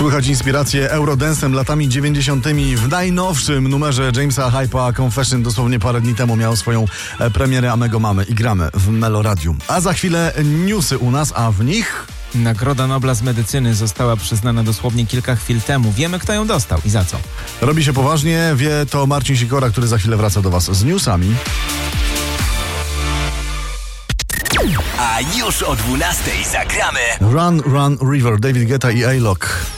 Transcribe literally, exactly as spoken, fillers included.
Słychać inspirację Eurodance'em latami dziewięćdziesiątymi w najnowszym numerze Jamesa Hype'a Confession. Dosłownie parę dni temu miał swoją premierę, a my go mamy i gramy w Meloradiu. A za chwilę newsy u nas, a w nich... Nagroda Nobla z medycyny została przyznana dosłownie kilka chwil temu. Wiemy, kto ją dostał i za co. Robi się poważnie, wie to Marcin Sikora, który za chwilę wraca do was z newsami. A już o dwunastej zagramy Run, Run, River, David Guetta i A-Lock.